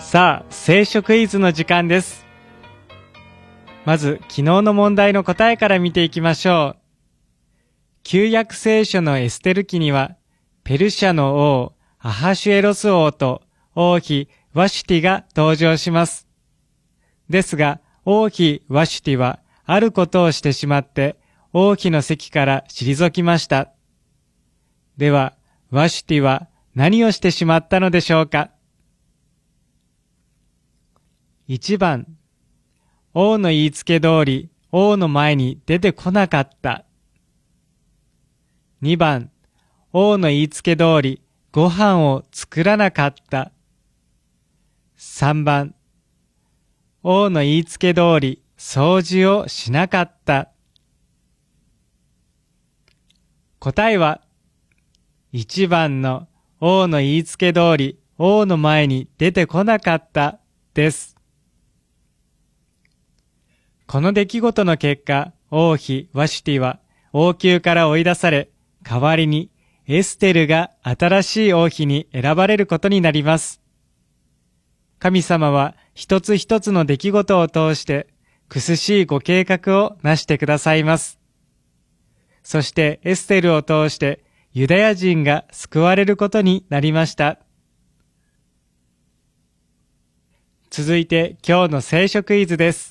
さあ、聖書クイズの時間です。まず、昨日の問題の答えから見ていきましょう。旧約聖書のエステル記には、ペルシャの王、アハシュエロス王と王妃ワシュティが登場します。ですが、王妃ワシュティは、あることをしてしまって、王妃の席から退きました。では、ワシュティは何をしてしまったのでしょうか。1番、王の言いつけ通り王の前に出てこなかった。2番、王の言いつけ通りご飯を作らなかった。3番、王の言いつけ通り掃除をしなかった。答えは1番の王の言いつけ通り王の前に出てこなかったです。この出来事の結果、王妃ワシュティは王宮から追い出され、代わりにエステルが新しい王妃に選ばれることになります。神様は一つ一つの出来事を通して苦しいご計画をなしてくださいます。そしてエステルを通してユダヤ人が救われることになりました。続いて今日の聖書クイズです。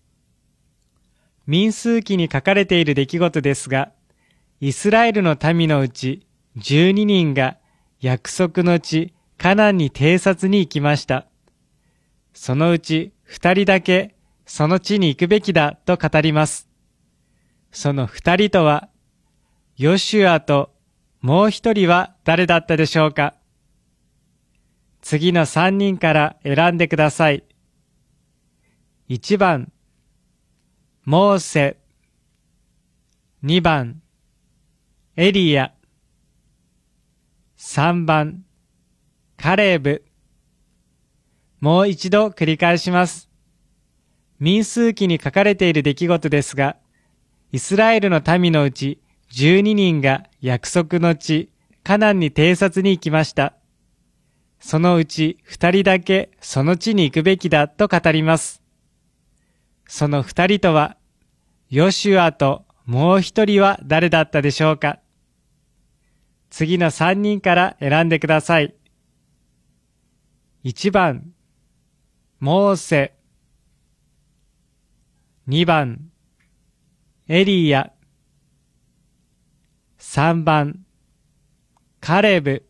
民数記に書かれている出来事ですが、イスラエルの民のうち12人が約束の地カナンに偵察に行きました。そのうち2人だけその地に行くべきだと語ります。その2人とは、ヨシュアともう1人は誰だったでしょうか。次の3人から選んでください。1番、モーセ。2番、エリヤ。3番、カレーブ。もう一度繰り返します。民数記に書かれている出来事ですが、イスラエルの民のうち12人が約束の地、カナンに偵察に行きました。そのうち2人だけその地に行くべきだと語ります。その2人とは、ヨシュアともう1人は誰だったでしょうか。次の3人から選んでください。1番、モーセ。2番、エリヤ。3番、カレブ。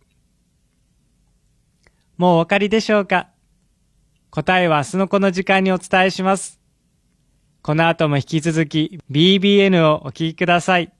もうお分かりでしょうか。答えは明日のこの時間にお伝えします。この後も引き続き BBN をお聞きください。